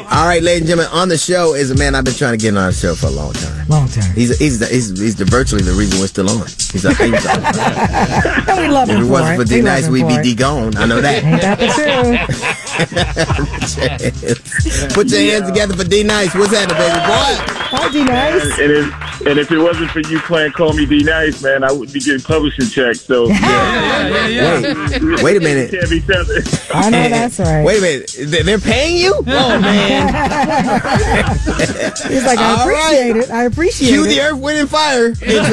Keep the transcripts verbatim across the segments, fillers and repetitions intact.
All right, ladies and gentlemen, on the show is a man I've been trying to get on the show for a long time. Long time. He's he's the, he's, he's the virtually the reason we're still on. He's a theme song. And we love him If it for wasn't for it. D We love Nice, him we'd for be it. de-gone. I know that. Ain't that the truth? Put your hands together for D Nice. What's happening, baby boy? Hi, D Nice. And if, and if it wasn't for you playing Call Me D Nice, man, I wouldn't be getting publishing checks. So, yeah, yeah, yeah. Wait, wait a minute. Can't be telling. I know that's right. Wait a minute. They- They're paying you? Oh, man. He's like, I All appreciate right. it. I appreciate Cue it. the Earth, Wind, and Fire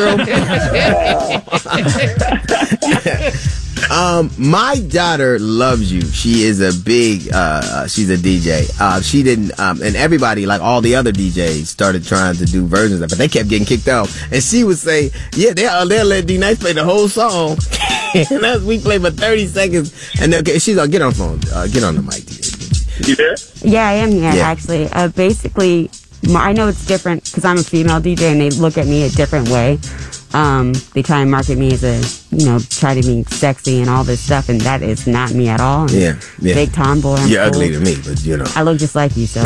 intro. um, my daughter loves you. She is a big, uh, she's a D J. Uh, she didn't, um, and everybody, like all the other D Js, started trying to do versions of it, but they kept getting kicked off. And she would say, yeah, they'll, they'll let D Nice play the whole song. And that's, we play for thirty seconds. And they'll get, she's like, get on the phone, uh, get on the mic, D J. You there? Yeah, I am here, Yeah. actually. Uh, basically, m- I know it's different because I'm a female D J and they look at me a different way. Um, they try and market me as a, you know, try to be sexy and all this stuff, and that is not me at all. I'm Yeah, yeah. Big tomboy. I'm You're cool. ugly to me, but you know. I look just like you, so.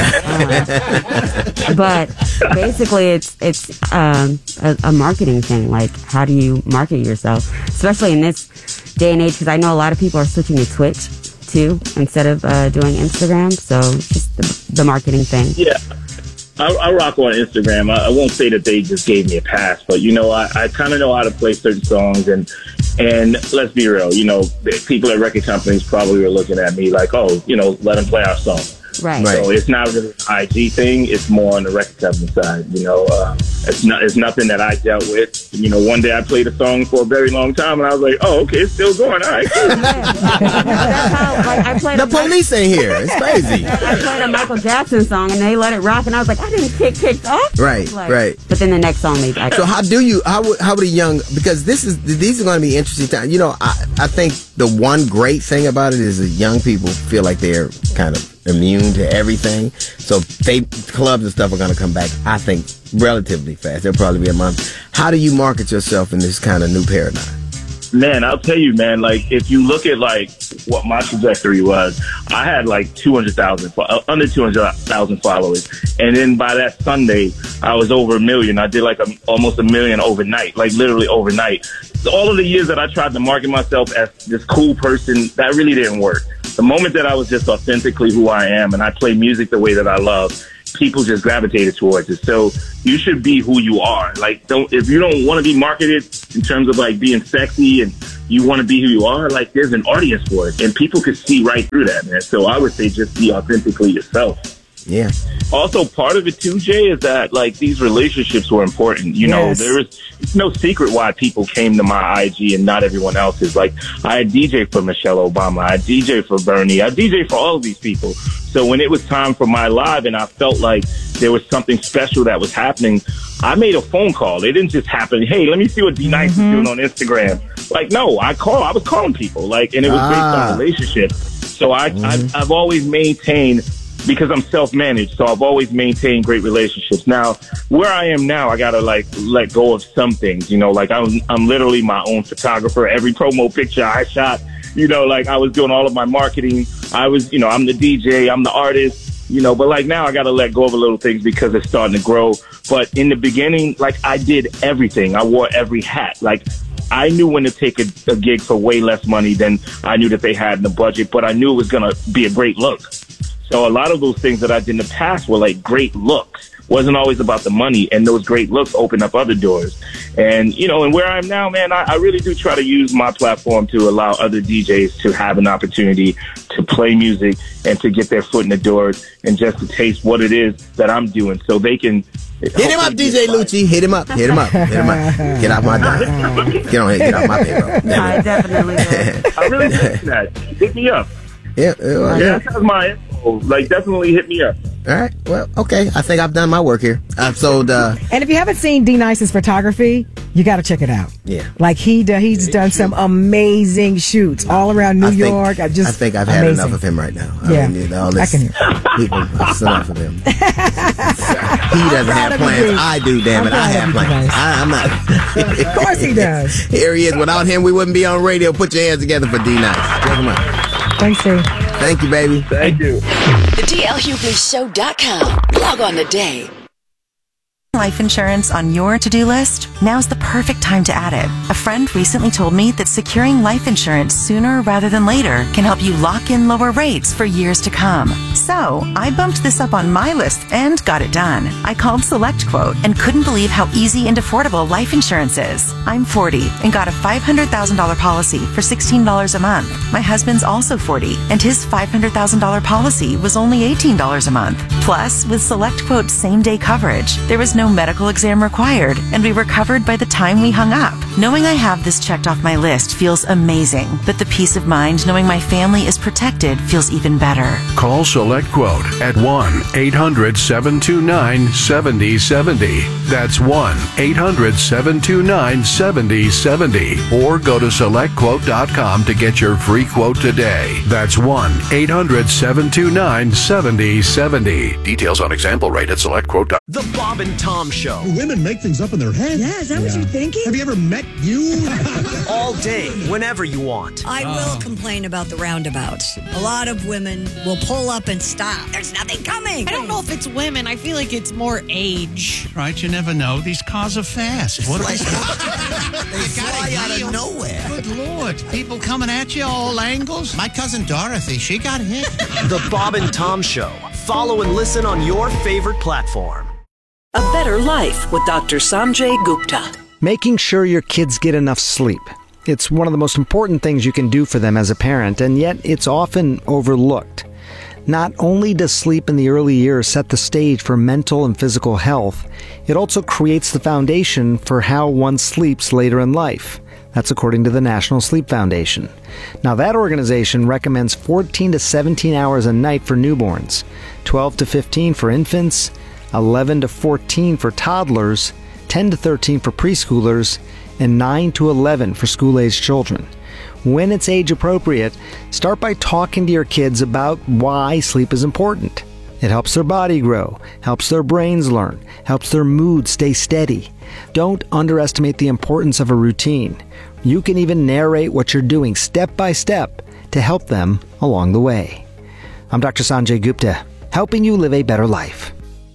Uh, but basically, it's it's um, a, a marketing thing. Like, how do you market yourself, especially in this day and age? Because I know a lot of people are switching to Twitch too instead of uh, doing Instagram. So it's just the, the marketing thing. Yeah. I, I rock on Instagram. I, I won't say that they just gave me a pass, but you know, I, I kind of know how to play certain songs, and and let's be real, you know, the people at record companies probably were looking at me like, oh, you know, let them play our song. Right. Right. So it's not really an I G thing. It's more on the record company side. You know, uh, it's not. It's nothing that I dealt with. You know, one day I played a song for a very long time, and I was like, oh, okay, it's still going. All right. Cool. That's how, like, I played The a, police ain't here. It's crazy. I played a Michael Jackson song and they let it rock, and I was like, I didn't get kicked off. Right, Like, right. But then the next song they. I, So how do you how would how would a young, because this is these are going to be interesting times. You know, I I think the one great thing about it is that young people feel like they're kind of immune to everything. So they clubs and stuff are going to come back, I think, relatively fast. They'll probably be a month. How do you market yourself in this kind of new paradigm? Man, I'll tell you, man, like, if you look at, like, what my trajectory was, I had, like, two hundred thousand, uh, under two hundred thousand followers. And then by that Sunday, I was over a million. I did, like, a, almost a million overnight, like, literally overnight. So all of the years that I tried to market myself as this cool person, that really didn't work. The moment that I was just authentically who I am and I play music the way that I love, people just gravitated towards it. So you should be who you are. Like, don't, if you don't want to be marketed in terms of like being sexy and you want to be who you are, like, there's an audience for it and people could see right through that, man. So I would say just be authentically yourself. Yeah. Also, part of it too, Jay, is that like these relationships were important. You know, Yes. there is it's no secret why people came to my I G and not everyone else's. Like, I had D J for Michelle Obama, I had D J for Bernie, I had D J for all of these people. So when it was time for my live and I felt like there was something special that was happening, I made a phone call. It didn't just happen. Hey, let me see what D Nice Mm-hmm. is doing on Instagram. Like, no, I call. I was calling people. Like, and it was based Ah. on relationships. So I, I've, I've always maintained. Because I'm self-managed, so I've always maintained great relationships. Now, where I am now, I gotta like let go of some things. You know, like I'm, I'm literally my own photographer. Every promo picture I shot, you know, like I was doing all of my marketing. I was, you know, I'm the D J, I'm the artist, you know. But like now, I gotta let go of a little things because it's starting to grow. But in the beginning, like I did everything. I wore every hat. Like I knew when to take a, a gig for way less money than I knew that they had in the budget. But I knew it was gonna be a great look. So a lot of those things that I did in the past were like great looks. Wasn't always about the money, and those great looks open up other doors. And, you know, and where I am now, man, I, I really do try to use my platform to allow other D Js to have an opportunity to play music and to get their foot in the doors and just to taste what it is that I'm doing so they can... Hit him up, D J Lucci. Hit him up. Hit him up. Hit him up. Get off my dime. Get on here. Get off my payroll. I definitely will. I really think that. Hit me up. Yeah. uh, Yeah, that's my info. Like, definitely hit me up. All right. Well, okay. I think I've done my work here. I've sold. Uh, And if you haven't seen D Nice's photography, you got to check it out. Yeah. Like he do, he's done some amazing shoots all around New I think, York. I just I think I've had amazing. enough of him right now. Yeah. I mean, all this I can hear. people, it's enough of him. He doesn't have of you, plans. D. I do. Damn I'm it, I proud of have you, plans. D. I, I'm not. Of course he does. Here he is. Without him, we wouldn't be on radio. Put your hands together for D Nice. Check him out. Thanks, Steve. Thank you, baby. Thank you. The D L Hughley Show dot com. Log on today. Life insurance on your to-do list? Now's the perfect time to add it. A friend recently told me that securing life insurance sooner rather than later can help you lock in lower rates for years to come. So, I bumped this up on my list and got it done. I called SelectQuote and couldn't believe how easy and affordable life insurance is. I'm forty and got a five hundred thousand dollars policy for sixteen dollars a month. My husband's also forty and his five hundred thousand dollars policy was only eighteen dollars a month. Plus, with SelectQuote's same-day coverage, there was no medical exam required, and we were covered by the time we hung up. Knowing I have this checked off my list feels amazing, but the peace of mind knowing my family is protected feels even better. Call SelectQuote at one eight hundred seven two nine seven zero seven zero. That's one eight hundred seven two nine seven zero seven zero. Or go to select quote dot com to get your free quote today. That's one eight hundred seven two nine seven zero seven zero. Details on example rate at select quote dot com. The Bob and Tom Show. Women make things up in their head. Yeah, is that what you're thinking? Have you ever met you? All day, whenever you want. I will complain about the roundabouts. A lot of women will pull up and stop. There's nothing coming. I don't know if it's women. I feel like it's more age. Right, you never know. These cars are fast. What are they? They fly out of nowhere. Good Lord. People coming at you all angles. My cousin Dorothy, she got hit. The Bob and Tom Show. Follow and listen on your favorite platform. A Better Life with Doctor Sanjay Gupta. Making sure your kids get enough sleep. It's one of the most important things you can do for them as a parent, and yet it's often overlooked. Not only does sleep in the early years set the stage for mental and physical health, it also creates the foundation for how one sleeps later in life. That's according to the National Sleep Foundation. Now, that organization recommends fourteen to seventeen hours a night for newborns, twelve to fifteen for infants, eleven to fourteen for toddlers, ten to thirteen for preschoolers, and nine to eleven for school-aged children. When it's age appropriate, start by talking to your kids about why sleep is important. It helps their body grow, helps their brains learn, helps their mood stay steady. Don't underestimate the importance of a routine. You can even narrate what you're doing step by step to help them along the way. I'm Doctor Sanjay Gupta, helping you live a better life.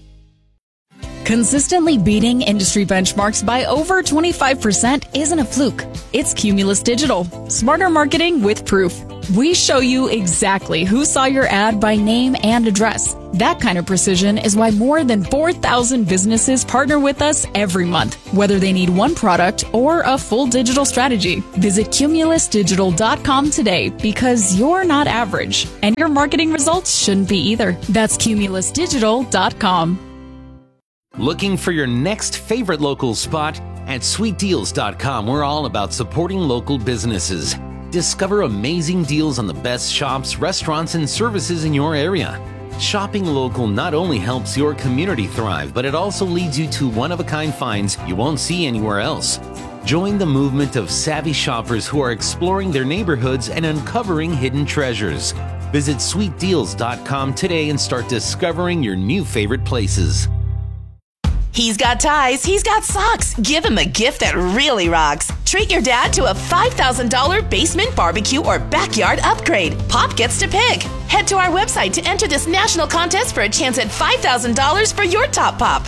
Consistently beating industry benchmarks by over twenty-five percent isn't a fluke. It's Cumulus Digital. Smarter marketing with proof. We show you exactly who saw your ad by name and address. That kind of precision is why more than four thousand businesses partner with us every month, whether they need one product or a full digital strategy. Visit cumulus digital dot com today because you're not average, and your marketing results shouldn't be either. That's cumulus digital dot com. Looking for your next favorite local spot? At sweet deals dot com, we're all about supporting local businesses. Discover amazing deals on the best shops, restaurants, and services in your area. Shopping local not only helps your community thrive, but it also leads you to one-of-a-kind finds you won't see anywhere else. Join the movement of savvy shoppers who are exploring their neighborhoods and uncovering hidden treasures. Visit sweet deals dot com today and start discovering your new favorite places. He's got ties, he's got socks. Give him a gift that really rocks. Treat your dad to a five thousand dollars basement barbecue or backyard upgrade. Pop gets to pick. Head to our website to enter this national contest for a chance at five thousand dollars for your top pop.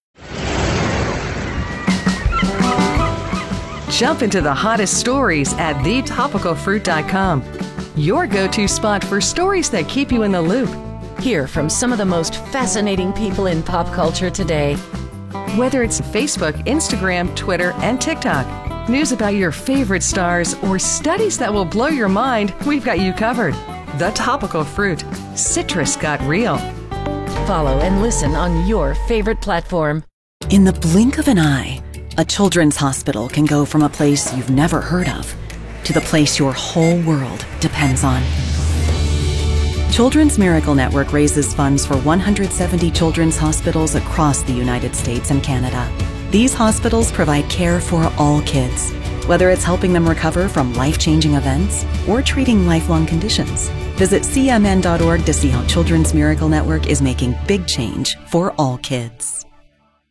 Jump into the hottest stories at the topical fruit dot com. Your go-to spot for stories that keep you in the loop. Hear from some of the most fascinating people in pop culture today. Whether it's Facebook, Instagram, Twitter, and TikTok, news about your favorite stars, or studies that will blow your mind, we've got you covered. The Topical Fruit. Citrus got real. Follow and listen on your favorite platform. In the blink of an eye, a children's hospital can go from a place you've never heard of to the place your whole world depends on. Children's Miracle Network raises funds for one hundred seventy children's hospitals across the United States and Canada. These hospitals provide care for all kids, whether it's helping them recover from life-changing events or treating lifelong conditions. Visit C M N dot org to see how Children's Miracle Network is making big change for all kids.